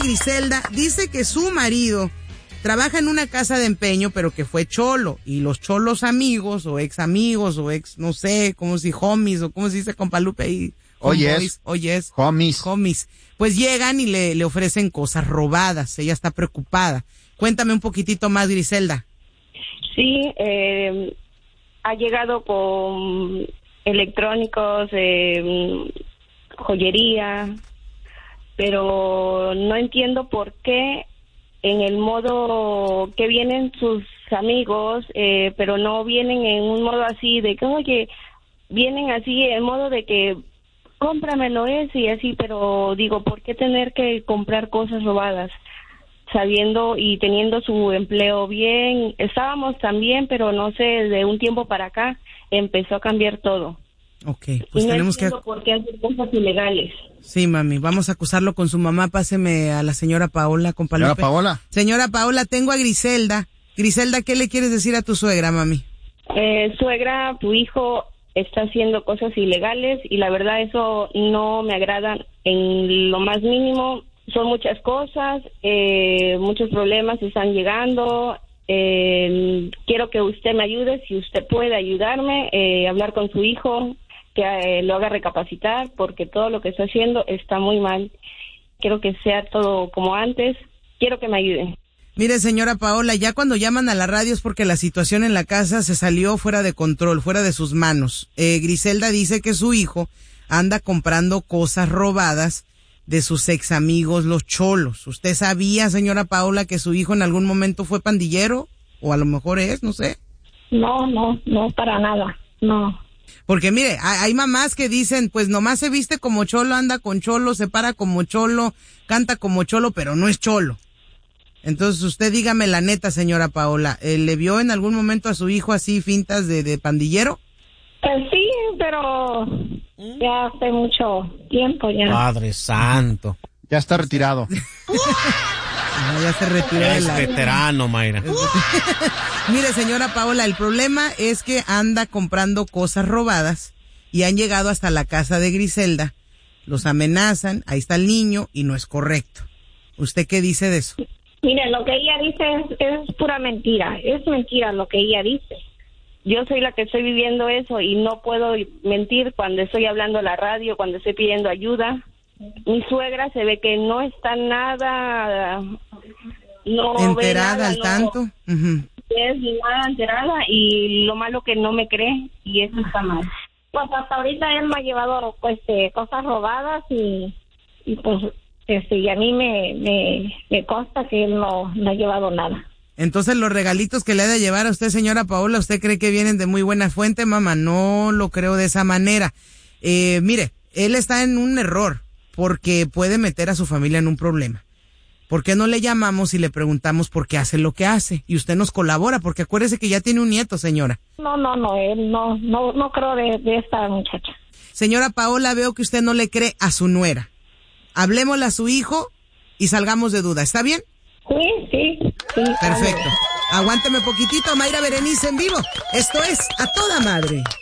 Griselda dice que su marido trabaja en una casa de empeño, pero que fue cholo, y los cholos amigos, o ex amigos, o ex, no sé, como si homies, o como se dice con Palupe ahí. Oyes, homies. Pues llegan y le ofrecen cosas robadas. Ella está preocupada. Cuéntame un poquitito más, Griselda. Sí, ha llegado con electrónicos, joyería, pero no entiendo por qué en el modo que vienen sus amigos, pero no vienen en un modo así de que, oye, vienen así en modo de que cómpramelo ese y así, pero digo, ¿por qué tener que comprar cosas robadas? Sabiendo y teniendo su empleo bien, estábamos también, pero no sé, de un tiempo para acá empezó a cambiar todo. Okay, pues y no tenemos entiendo por qué hacer cosas ilegales. Sí, mami, vamos a acusarlo con su mamá. Páseme a la señora Paola con Palupe. Señora Paola, tengo a Griselda. Griselda, ¿qué le quieres decir a tu suegra, mami? Suegra, tu hijo está haciendo cosas ilegales y la verdad eso no me agrada en lo más mínimo. Son muchas cosas, muchos problemas están llegando. Quiero que usted me ayude, si usted puede ayudarme, hablar con su hijo, que lo haga recapacitar, porque todo lo que está haciendo está muy mal. Quiero que sea todo como antes. Quiero que me ayuden. Mire, señora Paola, ya cuando llaman a la radio es porque la situación en la casa se salió fuera de control, fuera de sus manos. Griselda dice que su hijo anda comprando cosas robadas de sus ex amigos, los cholos. ¿Usted sabía, señora Paola, que su hijo en algún momento fue pandillero? O a lo mejor es, no sé. No, para nada, no. Porque mire, hay mamás que dicen, pues nomás se viste como cholo, anda con cholo, se para como cholo, canta como cholo, pero no es cholo. Entonces usted dígame la neta, señora Paola, ¿le vio en algún momento a su hijo así fintas de pandillero? Sí, pero ya hace mucho tiempo ya. Padre santo. Ya está retirado. Ya se retiró. Es veterano, Mayra. Mire, señora Paola, el problema es que anda comprando cosas robadas y han llegado hasta la casa de Griselda, los amenazan, ahí está el niño y no es correcto. ¿Usted qué dice de eso? Mire, lo que ella dice es pura mentira, es mentira lo que ella dice. Yo soy la que estoy viviendo eso y no puedo mentir cuando estoy hablando a la radio, cuando estoy pidiendo ayuda. Mi suegra se ve que no está nada, no enterada ve nada, al tanto. Es nada enterada y lo malo que no me cree y eso está mal. Pues hasta ahorita él me ha llevado cosas robadas y pues y a mí me consta que él no ha llevado nada. Entonces los regalitos que le ha de llevar a usted, señora Paola, ¿usted cree que vienen de muy buena fuente, mamá? No lo creo de esa manera. Mire, él está en un error porque puede meter a su familia en un problema. ¿Por qué no le llamamos y le preguntamos por qué hace lo que hace? Y usted nos colabora, porque acuérdese que ya tiene un nieto, señora. No, él no creo de esta muchacha. Señora Paola, veo que usted no le cree a su nuera. Hablemosle a su hijo y salgamos de duda, ¿está bien? Sí. Perfecto. Aguánteme poquitito, Mayra Berenice en vivo. Esto es A Toda Madre.